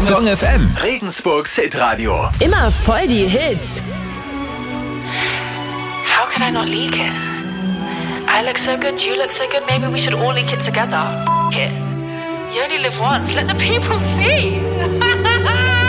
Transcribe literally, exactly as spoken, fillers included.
Gong F M, Regensburgs Hitradio. Immer voll die Hits. How could I not leak it? I look so good, you look so good, maybe we should all leak it together. F it. You only live once, let the people see.